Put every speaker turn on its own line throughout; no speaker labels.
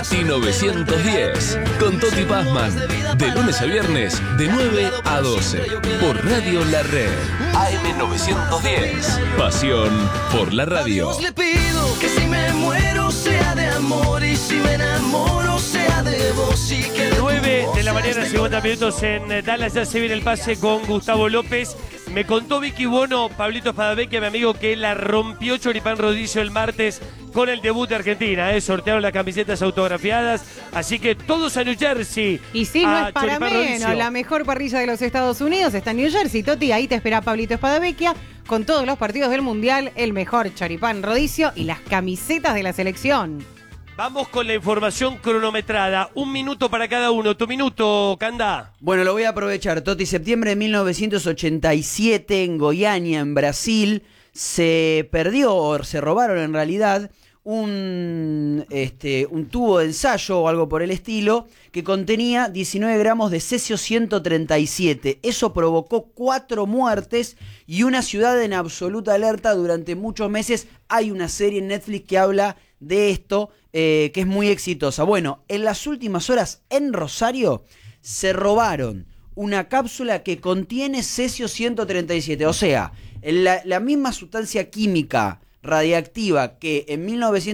Toti 910 con Toti Pazman, de lunes a viernes de 9 a 12 por Radio La Red. AM 910. Pasión por la radio.
A Dios le pido que si me muero sea de amor y si me enamoro sea de vos y que
9 de la mañana, 50 minutos en Dallas. Ya se viene el pase con Gustavo López. Me contó Vicky Bono, Pablito Espadavecchia, mi amigo, que la rompió Choripán Rodicio el martes con el debut de Argentina. Sortearon las camisetas autografiadas. Así que todos a New Jersey.
Y sí, no es para
Choripán
menos.
Rodicio.
La mejor parrilla de los Estados Unidos está en New Jersey. Toti, ahí te espera Pablito Espadavecchia con todos los partidos del Mundial, el mejor Choripán Rodicio y las camisetas de la selección.
Vamos con la información cronometrada. 1 minuto para cada uno. Tu minuto, Canda.
Bueno, lo voy a aprovechar. Toti, septiembre de 1987 en Goiânia, en Brasil, se perdió, o se robaron en realidad, un tubo de ensayo o algo por el estilo que contenía 19 gramos de cesio 137. Eso provocó 4 muertes y una ciudad en absoluta alerta durante muchos meses. Hay una serie en Netflix que habla de esto, que es muy exitosa. Bueno, en las últimas horas en Rosario se robaron una cápsula que contiene cesio 137, o sea, la misma sustancia química radiactiva que en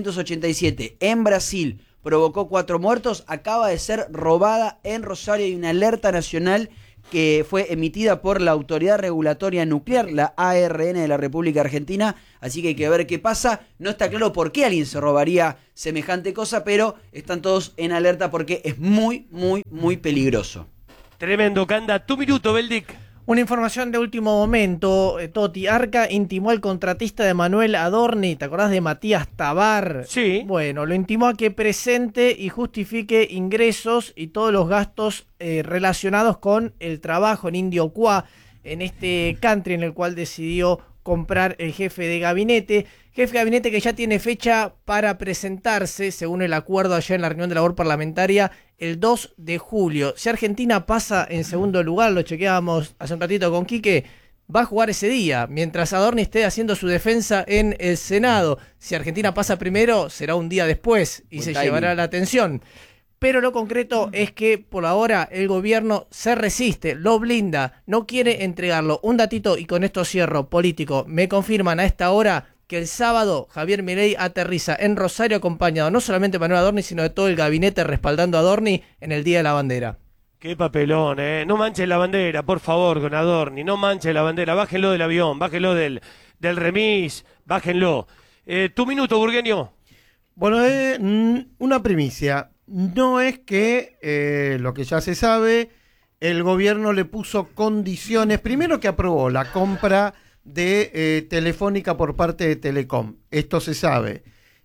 1987 en Brasil provocó 4 muertos, acaba de ser robada en Rosario. Hay una alerta nacional que fue emitida por la Autoridad Regulatoria Nuclear, la ARN de la República Argentina, así que hay que ver qué pasa. No está claro por qué alguien se robaría semejante cosa, pero están todos en alerta porque es muy, muy, muy peligroso.
Tremendo, Canda. Tu minuto, Beldic.
Una información de último momento, Toti. Arca intimó al contratista de Manuel Adorni, ¿te acordás de Matías Tabar?
Sí.
Bueno, lo intimó a que presente y justifique ingresos y todos los gastos relacionados con el trabajo en Indio Cuá, en este country en el cual decidió comprar el jefe de gabinete que ya tiene fecha para presentarse, según el acuerdo allá en la reunión de labor parlamentaria, el 2 de julio. Si Argentina pasa en segundo lugar, lo chequeábamos hace un ratito con Quique, va a jugar ese día, mientras Adorni esté haciendo su defensa en el Senado. Si Argentina pasa primero, será un día después y se llevará la atención. Pero lo concreto es que por ahora el gobierno se resiste, lo blinda, no quiere entregarlo. Un datito y con esto cierro, político. Me confirman a esta hora que el sábado Javier Milei aterriza en Rosario acompañado no solamente de Manuel Adorni, sino de todo el gabinete respaldando a Adorni en el Día de la Bandera.
Qué papelón, ¿eh? No manche la bandera, por favor, con Adorni. No manche la bandera. Bájenlo del avión, bájenlo del remis, bájenlo. Tu minuto, Burgueño.
Bueno, una primicia. No es que, lo que ya se sabe, el gobierno le puso condiciones. Primero que aprobó la compra de Telefónica por parte de Telecom. Esto se sabe.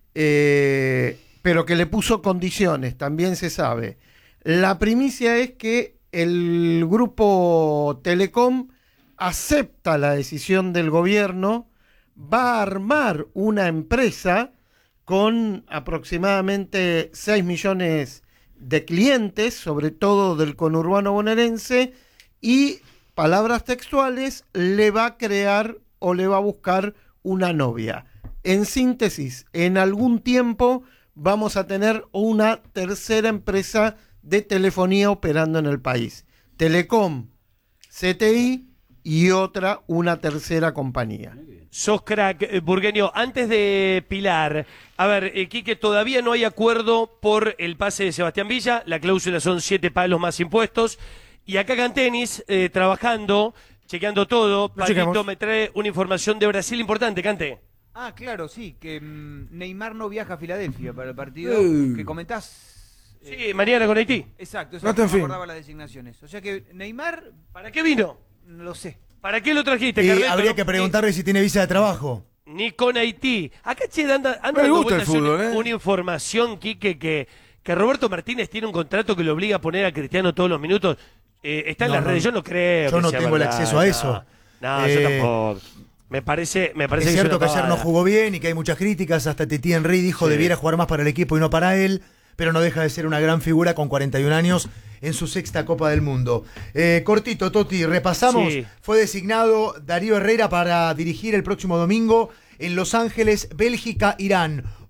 Pero que le puso condiciones, también se sabe. La primicia es que el grupo Telecom acepta la decisión del gobierno, va a armar una empresa con aproximadamente 6 millones de clientes, sobre todo del conurbano bonaerense, y, palabras textuales, le va a crear o le va a buscar una novia. En síntesis, en algún tiempo vamos a tener una tercera empresa de telefonía operando en el país. Telecom, CTI y una tercera compañía.
Sos crack, Burgueño. Antes de Pilar, a ver, Quique, todavía no hay acuerdo por el pase de Sebastián Villa. La cláusula son 7 palos más impuestos. Y acá Cantenis, trabajando, chequeando todo. Paquito me trae una información de Brasil importante, Cante.
Ah, claro, sí, que Neymar no viaja a Filadelfia para el partido que comentás.
Sí, mañana con Haití.
Exacto, eso no me acordaba las designaciones. O sea que Neymar...
¿Para qué vino?
No lo sé.
¿Para qué lo trajiste, Carleto?
Habría que preguntarle si tiene visa de trabajo.
Ni con Haití. Acá, che, anda
me gusta el fútbol,
una información, Quique, que Roberto Martínez tiene un contrato que lo obliga a poner a Cristiano todos los minutos. Está en las redes, yo no creo.
Yo no tengo el acceso a eso.
No, yo tampoco. Me parece
es cierto que ayer no jugó bien y que hay muchas críticas. Hasta Titi Henry dijo debiera jugar más para el equipo y no para él. Pero no deja de ser una gran figura con 41 años en su 6ª Copa del Mundo. Cortito, Toti, repasamos. Sí. Fue designado Darío Herrera para dirigir el próximo domingo en Los Ángeles, Bélgica, Irán.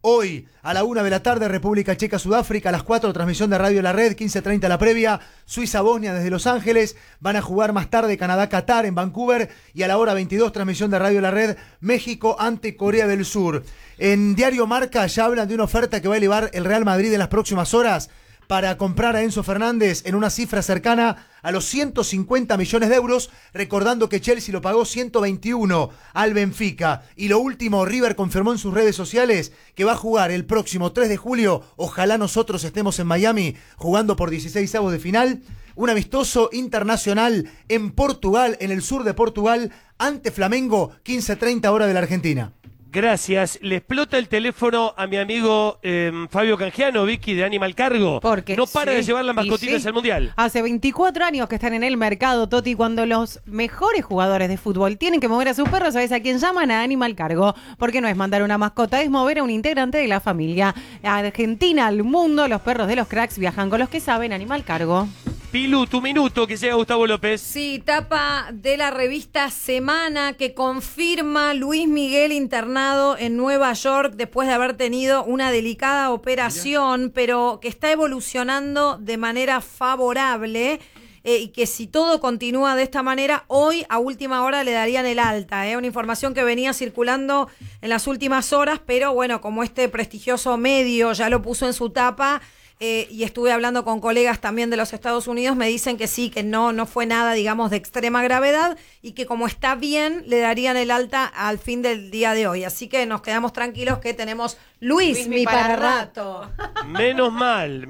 Hoy, a la 1 de la tarde, República Checa, Sudáfrica. A las 4, transmisión de Radio La Red. 15:30 la previa. Suiza, Bosnia desde Los Ángeles. Van a jugar más tarde Canadá, Qatar en Vancouver. Y a la hora 22, transmisión de Radio La Red. México ante Corea del Sur. En Diario Marca ya hablan de una oferta que va a elevar el Real Madrid en las próximas horas para comprar a Enzo Fernández en una cifra cercana a los 150 millones de euros, recordando que Chelsea lo pagó 121 al Benfica. Y lo último, River confirmó en sus redes sociales que va a jugar el próximo 3 de julio, ojalá nosotros estemos en Miami jugando por 16avos de final, un amistoso internacional en Portugal, en el sur de Portugal, ante Flamengo, 15:30 hora de la Argentina.
Gracias. Le explota el teléfono a mi amigo Fabio Canjiano, Vicky, de Animal Cargo.
Porque
no para de llevar las mascotitas al Mundial.
Hace 24 años que están en el mercado, Toti, cuando los mejores jugadores de fútbol tienen que mover a sus perros, ¿sabes a quién llaman? A Animal Cargo. Porque no es mandar una mascota, es mover a un integrante de la familia. A Argentina, al mundo, los perros de los cracks viajan con los que saben. Animal Cargo.
Pilu, tu minuto, que llega Gustavo López.
Sí, tapa de la revista Semana que confirma Luis Miguel internado en Nueva York después de haber tenido una delicada operación, pero que está evolucionando de manera favorable y que si todo continúa de esta manera, hoy a última hora le darían el alta. Una información que venía circulando en las últimas horas, pero bueno, como este prestigioso medio ya lo puso en su tapa, y estuve hablando con colegas también de los Estados Unidos, me dicen que sí, que no fue nada, digamos, de extrema gravedad y que como está bien, le darían el alta al fin del día de hoy. Así que nos quedamos tranquilos que tenemos Luis mi para rato.
Menos mal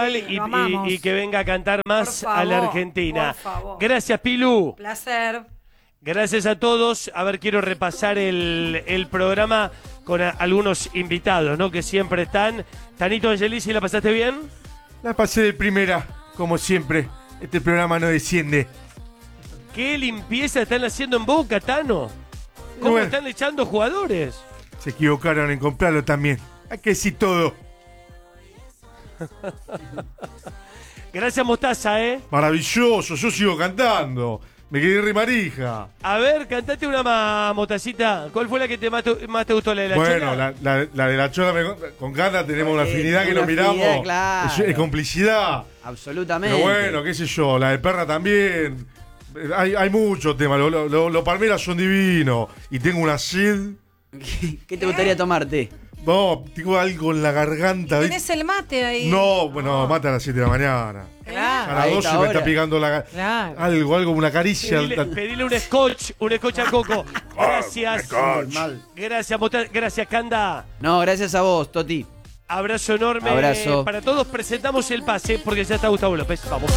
y que venga a cantar más a la Argentina.
Por favor.
Gracias, Pilu.
Placer.
Gracias a todos. A ver, quiero repasar el programa con algunos invitados, ¿no? Que siempre están. Tanito Angelici, ¿la pasaste bien?
La pasé de primera, como siempre. Este programa no desciende.
¿Qué limpieza están haciendo en Boca, Tano? ¿Cómo
Bueno,
están echando jugadores?
se equivocaron en comprarlo también. Hay que decir todo.
Gracias, Mostaza,
Maravilloso, yo sigo cantando. Me quedé re marija.
A ver, cantate una motacita. ¿Cuál fue la que más te gustó? ¿La de la
Bueno,
Chola?
la de la Chola con Gana tenemos una afinidad que
una
nos miramos.
afinidad, claro.
Es complicidad.
Absolutamente.
Pero bueno, qué sé yo, la de Perra también. Hay muchos temas. Los palmeras son divinos. Y tengo una sed.
¿Qué te gustaría tomarte?
No, tengo algo en la garganta.
¿Tenés el mate ahí?
No, bueno, mata a las 7 de la mañana.
Claro.
A las 12 me está picando la
Claro.
algo, una caricia.
Pedile un scotch al coco. Gracias. Gracias, gracias, Canda.
No, gracias a vos, Toti.
Abrazo enorme.
Abrazo.
Para todos presentamos el pase porque ya está Gustavo López. Vamos.